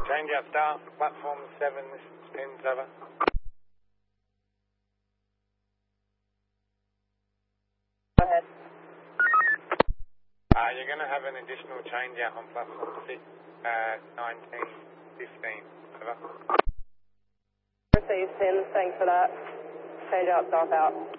Change out start, platform 7, this is Pins, over. Go ahead. You're going to have an additional change out on platform 6 at 19:15, over. Received, Pins, thanks for that. Change out, start out.